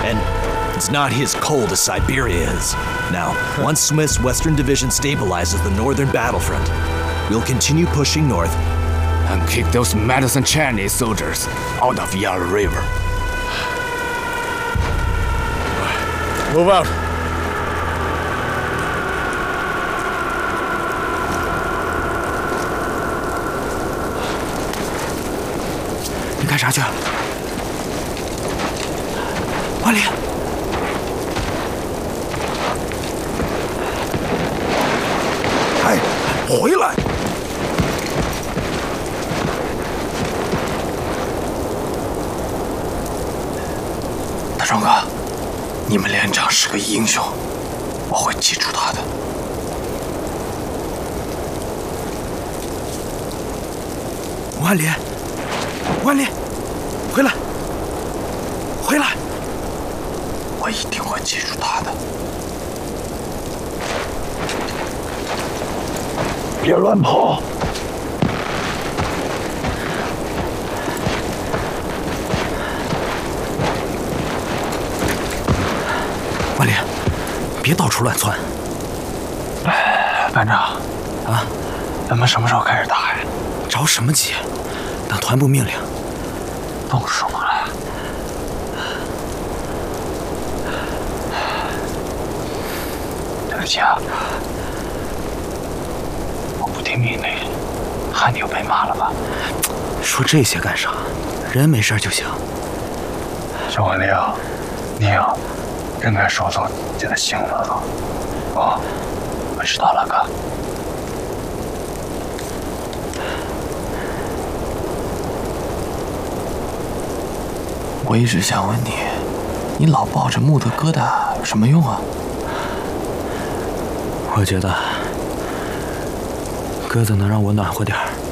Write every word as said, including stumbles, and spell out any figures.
And it's not his cold as Siberia is. Now, once Smith's Western Division stabilizes the northern battlefront, we'll continue pushing north and kick those Madison Chinese soldiers out of Yarra River. Move out. 你干啥去？万里， 哎，回来！ 大壮哥，你们连长是个英雄，我会记住他的。 万里，万里，回来，回来！ 我一定会记住他的。 别乱跑！ 万里，别到处乱窜。 班长， 啊， 咱们什么时候开始打呀？ 着什么急？等团部命令。 动手了。对不起啊，我不听命令，害你又被骂了吧？ 说这些干啥？人没事就行。 小文玲，你呀，应该收走你的行了了。哦，我知道了，哥。我一直想问你，你老抱着木头疙瘩有什么用啊？ 我觉得鸽子能让我暖和点儿。